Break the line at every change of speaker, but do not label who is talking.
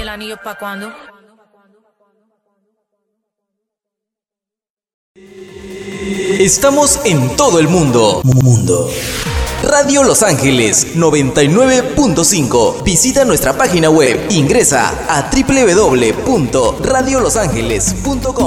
¿el anillo pa' cuándo?
Estamos en todo el mundo. Radio Los Ángeles 99.5. Visita nuestra página web. Ingresa a www.radiolosangeles.com.